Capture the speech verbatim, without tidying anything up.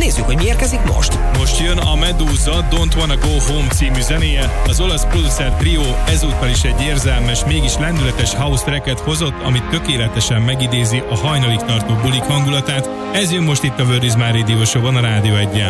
Nézzük, hogy mi érkezik most. Most jön a Medusa Don't Wanna Go Home című zenéje. Az olasz producer trio ezúttal is egy érzelmes, mégis lendületes house tracket hozott, amit tökéletesen megidézi a hajnalig tartó bulik hangulatát. Ez jön most itt a Word is My Radio Show-on a Rádió egyen.